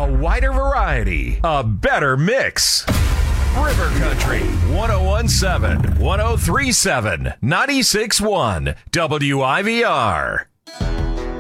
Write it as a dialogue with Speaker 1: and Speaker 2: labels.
Speaker 1: A wider variety, a better mix. River Country, 1017, 1037, 96.1, WIVR.